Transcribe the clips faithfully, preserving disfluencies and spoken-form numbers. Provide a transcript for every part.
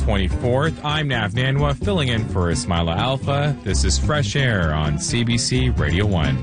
twenty-fourth. I'm Nav Nanwa, filling in for Ismaila Alpha. This is Fresh Air on C B C Radio one.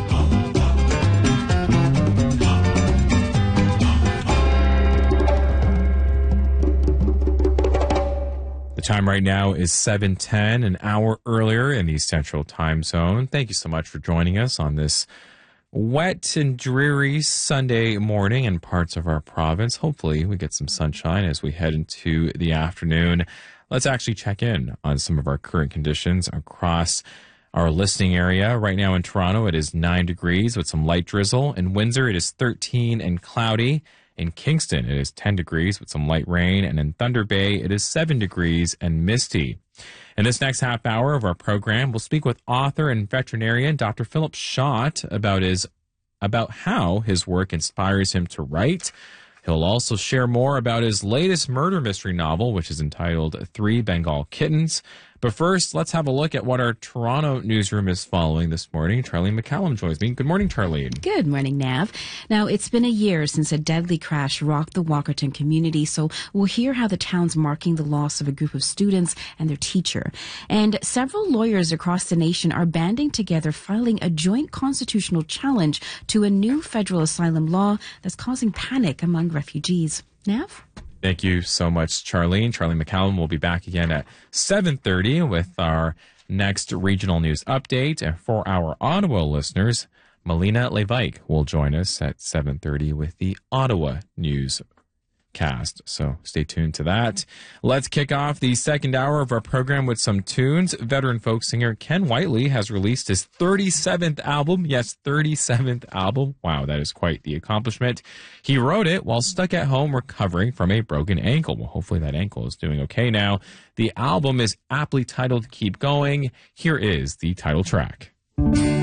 The time right now is seven ten, an hour earlier in the Central Time Zone. Thank you so much for joining us on this wet and dreary Sunday morning in parts of our province. Hopefully we get some sunshine as we head into the afternoon. Let's actually check in on some of our current conditions across our listening area. Right now in Toronto, it is nine degrees with some light drizzle. In Windsor, it is thirteen and cloudy. In Kingston, it is ten degrees with some light rain. And in Thunder Bay, it is seven degrees and misty. In this next half hour of our program, we'll speak with author and veterinarian Doctor Philip Schott about his about how his work inspires him to write. He'll also share more about his latest murder mystery novel, which is entitled Three Bengal Kittens. But first, let's have a look at what our Toronto newsroom is following this morning. Charlene McCallum joins me. Good morning, Charlene. Good morning, Nav. Now, it's been a year since a deadly crash rocked the Walkerton community, so we'll hear how the town's marking the loss of a group of students and their teacher. And several lawyers across the nation are banding together, filing a joint constitutional challenge to a new federal asylum law that's causing panic among refugees. Nav? Thank you so much, Charlene. Charlene McCallum will be back again at seven thirty with our next regional news update. And for our Ottawa listeners, Melina Levaik will join us at seven thirty with the Ottawa News Cast. So stay tuned to that. Let's kick off the second hour of our program with some tunes. Veteran folk singer Ken Whiteley has released his thirty-seventh album. Yes, thirty-seventh album. Wow, that is quite the accomplishment. He wrote it while stuck at home recovering from a broken ankle. Well, hopefully that ankle is doing okay now. The album is aptly titled Keep Going. Here is the title track.